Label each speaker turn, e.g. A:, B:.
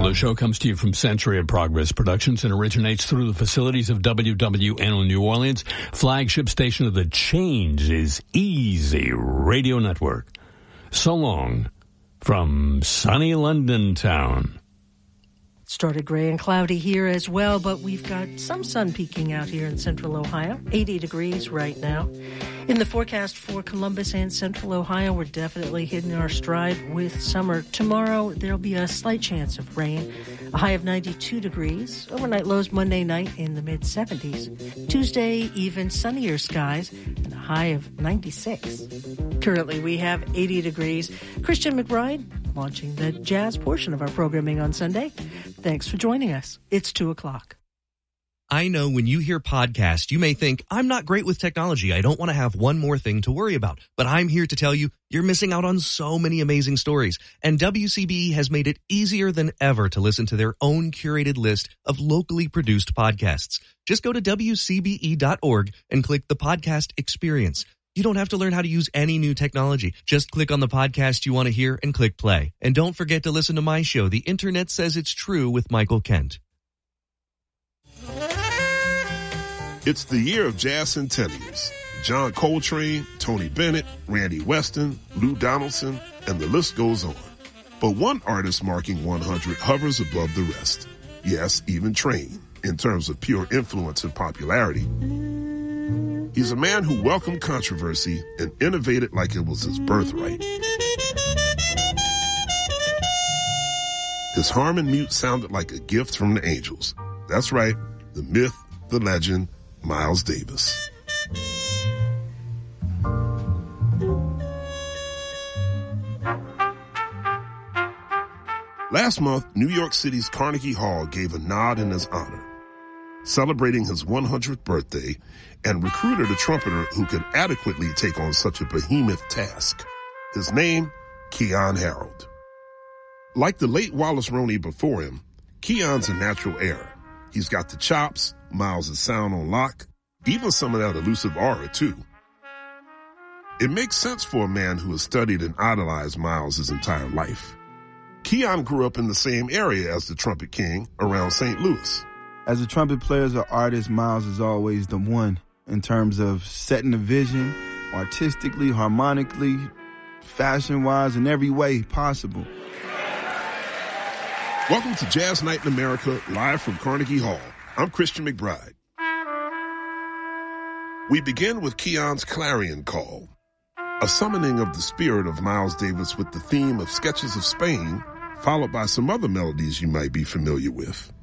A: The show comes to you from Century of Progress Productions and originates through the facilities of WWNO New Orleans, flagship station of the Change is Easy Radio Network. So long from sunny London town.
B: It started gray and cloudy here as well, but we've got some sun peeking out here in central Ohio. 80 degrees right now. In the forecast for Columbus and central Ohio, we're definitely hitting our stride with summer. Tomorrow, there'll be a slight chance of rain. A high of 92 degrees. Overnight lows Monday night in the mid-70s. Tuesday, even sunnier skies and a high of 96. Currently, we have 80 degrees. Christian McBride launching the jazz portion of our programming on Sunday. Thanks for joining us. It's 2 o'clock.
C: I know when you hear podcast, you may think, I'm not great with technology. I don't want to have one more thing to worry about. But I'm here to tell you, you're missing out on so many amazing stories. And WCBE has made it easier than ever to listen to their own curated list of locally produced podcasts. Just go to WCBE.org and click the podcast experience. You don't have to learn how to use any new technology. Just click on the podcast you want to hear and click play. And don't forget to listen to my show, The Internet Says It's True with Michael Kent.
D: It's the year of jazz centennials. John Coltrane, Tony Bennett, Randy Weston, Lou Donaldson, and the list goes on. But one artist marking 100 hovers above the rest. Yes, even Train, in terms of pure influence and popularity. He's a man who welcomed controversy and innovated like it was his birthright. His harmon mute sounded like a gift from the angels. That's right, the myth, the legend, Miles Davis. Last month, New York City's Carnegie Hall gave a nod in his honor, celebrating his 100th birthday, and recruited a trumpeter who could adequately take on such a behemoth task. His name, Keyon Harold. Like the late Wallace Roney before him, Keyon's a natural heir. He's got the chops, Miles' sound on lock, even some of that elusive aura, too. It makes sense for a man who has studied and idolized Miles his entire life. Keyon grew up in the same area as the trumpet king, around St. Louis.
E: As a trumpet player, as an artist, Miles is always the one in terms of setting a vision, artistically, harmonically, fashion-wise, in every way possible.
D: Welcome to Jazz Night in America, live from Carnegie Hall. I'm Christian McBride. We begin with Keyon's Clarion Call, a summoning of the spirit of Miles Davis with the theme of Sketches of Spain, followed by some other melodies you might be familiar with.